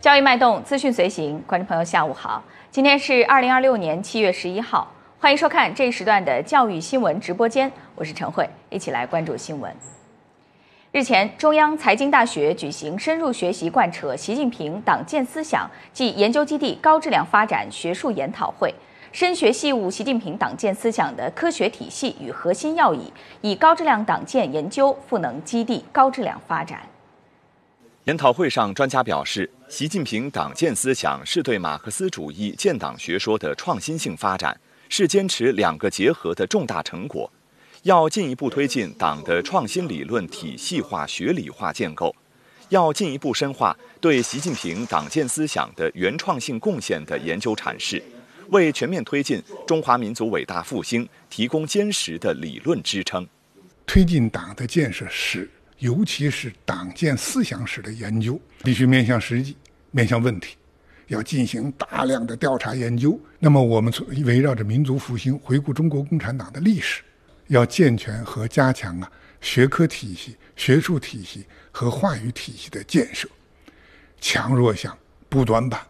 交易脉动，资讯随行，观众朋友下午好，今天是2026年7月11号，欢迎收看这一时段的教育新闻直播间，我是陈慧，一起来关注新闻。日前，中央财经大学举行深入学习贯彻习近平党建思想暨研究基地高质量发展学术研讨会，深学细悟习近平党建思想的科学体系与核心要义，以高质量党建研究赋能基地高质量发展。 研讨会上，专家表示，习近平党建思想是对马克思主义建党学说的创新性发展，是坚持两个结合的重大成果。要进一步推进党的创新理论体系化、学理化建构，要进一步深化对习近平党建思想的原创性贡献的研究阐释，为全面推进中华民族伟大复兴提供坚实的理论支撑。 推进党的建设史，尤其是党建思想史的研究，必须面向实际，面向问题，要进行大量的调查研究。那么我们围绕着民族复兴，回顾中国共产党的历史，要健全和加强学科体系、学术体系和话语体系的建设，强弱项不短板，